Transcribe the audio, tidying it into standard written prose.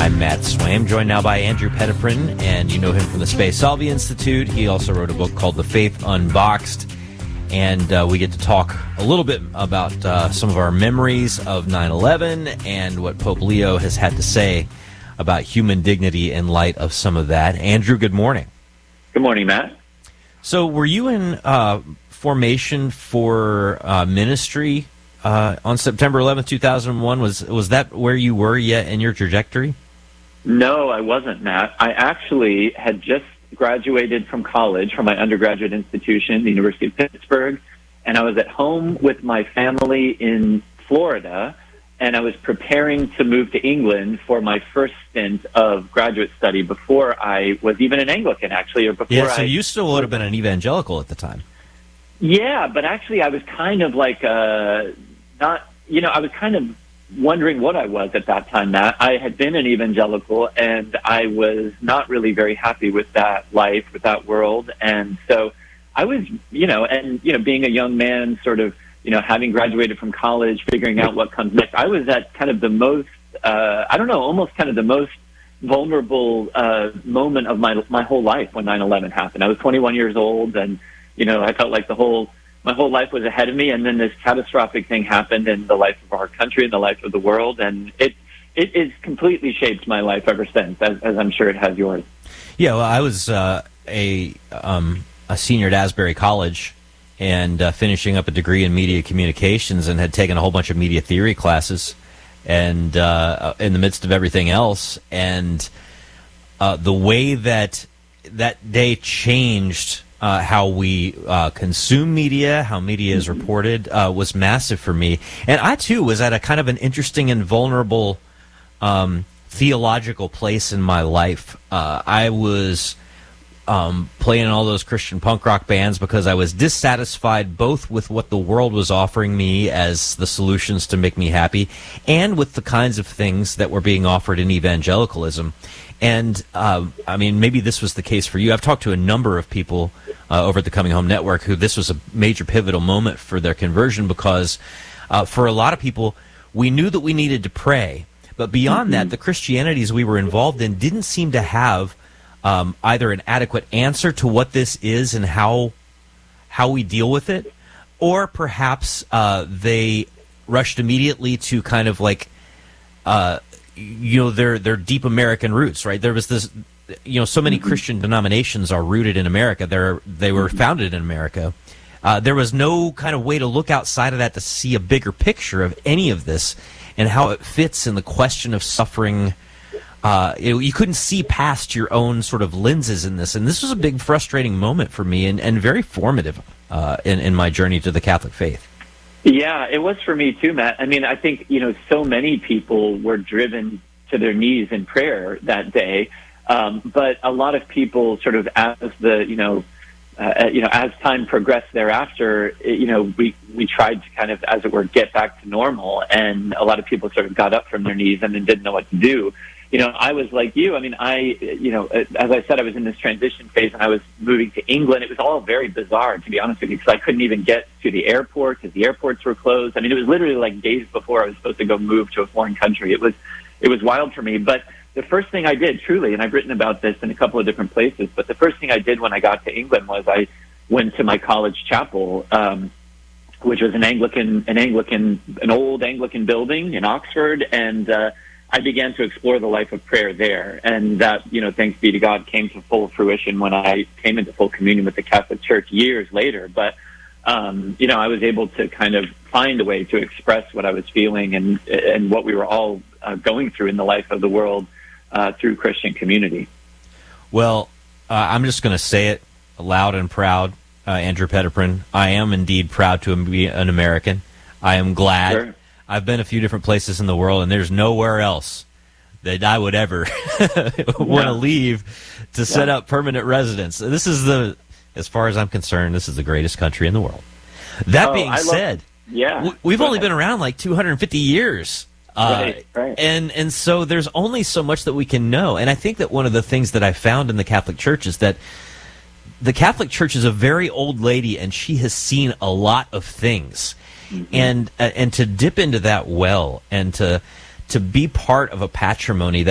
I'm Matt Swaim, joined now by Andrew Petiprin, and you know him from the Spe Salvi Institute. He also wrote a book called The Faith Unboxed, and we get to talk a little bit about some of our memories of 9/11 and what Pope Leo has had to say about human dignity in light of some of that. Andrew, good morning. Good morning, Matt. So were you in formation for ministry on September 11th, 2001? Was that where you were yet in your trajectory? No, I wasn't, Matt. I actually had just graduated from college, from my undergraduate institution, the University of Pittsburgh, and I was at home with my family in Florida, and I was preparing to move to England for my first stint of graduate study before I was even an Anglican, actually, or before so you still would have been an evangelical at the time. Yeah, but actually I was kind of like I was kind of wondering what I was at that time, Matt. I had been an evangelical, and I was not really very happy with that life, with that world. And so I was, being a young man, sort of, having graduated from college, figuring out what comes next, I was at kind of the most, almost kind of the most vulnerable moment of my whole life when 9/11 happened. I was 21 years old, and, I felt like my whole life was ahead of me, and then this catastrophic thing happened in the life of our country and the life of the world, and it has completely shaped my life ever since, as I'm sure it has yours. Yeah, well, I was a senior at Asbury College and finishing up a degree in media communications, and had taken a whole bunch of media theory classes, and in the midst of everything else, and the way that day changed how we consume media, how media is reported, was massive for me. And I, too, was at a kind of an interesting and vulnerable theological place in my life. I was playing in all those Christian punk rock bands because I was dissatisfied both with what the world was offering me as the solutions to make me happy, and with the kinds of things that were being offered in evangelicalism. And, maybe this was the case for you. I've talked to a number of people over at the Coming Home Network who this was a major pivotal moment for their conversion, because for a lot of people, we knew that we needed to pray. But beyond that, the Christianities we were involved in didn't seem to have either an adequate answer to what this is and how we deal with it, or perhaps they rushed immediately to kind of like their deep American roots, right? There was this, so many Christian denominations are rooted in America. They were founded in America. There was no kind of way to look outside of that to see a bigger picture of any of this and how it fits in the question of suffering. You couldn't see past your own sort of lenses in this. And this was a big frustrating moment for me, and very formative in my journey to the Catholic faith. Yeah, it was for me too, Matt. I mean, I think, so many people were driven to their knees in prayer that day. But a lot of people sort of, as as time progressed thereafter, we tried to kind of, as it were, get back to normal. And a lot of people sort of got up from their knees and then didn't know what to do. I was like you. I mean, as I said, I was in this transition phase, and I was moving to England. It was all very bizarre, to be honest with you, because I couldn't even get to the airport because the airports were closed. I mean, it was literally like days before I was supposed to go move to a foreign country. It was wild for me. But the first thing I did, truly, and I've written about this in a couple of different places, but the first thing I did when I got to England was I went to my college chapel, which was an old Anglican building in Oxford, and I began to explore the life of prayer there. And that, thanks be to God, came to full fruition when I came into full communion with the Catholic Church years later. But, I was able to kind of find a way to express what I was feeling and what we were all going through in the life of the world through Christian community. Well, I'm just going to say it loud and proud, Andrew Petiprin. I am indeed proud to be an American. I am glad. Sure. I've been a few different places in the world, and there's nowhere else that I would ever want to leave to set up permanent residence. This is as far as I'm concerned, this is the greatest country in the world. That being said, we've only been around like 250 years. Right. And so there's only so much that we can know. And I think that one of the things that I found in the Catholic Church is that the Catholic Church is a very old lady, and she has seen a lot of things. Mm-hmm. And to dip into that well and to be part of a patrimony